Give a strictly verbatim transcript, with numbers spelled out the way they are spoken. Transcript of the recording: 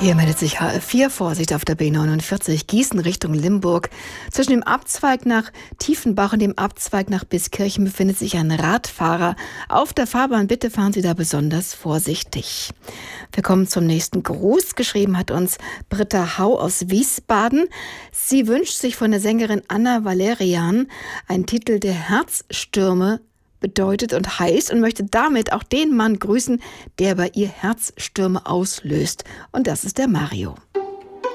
Hier meldet sich H F vier, Vorsicht auf der B neunundvierzig, Gießen Richtung Limburg. Zwischen dem Abzweig nach Tiefenbach und dem Abzweig nach Biskirchen befindet sich ein Radfahrer auf der Fahrbahn. Bitte fahren Sie da besonders vorsichtig. Wir kommen zum nächsten Gruß. Geschrieben hat uns Britta Hau aus Wiesbaden. Sie wünscht sich von der Sängerin Anna Valerian einen Titel, der Herzstürme bedeutet und heißt, und möchte damit auch den Mann grüßen, der bei ihr Herzstürme auslöst. Und das ist der Mario.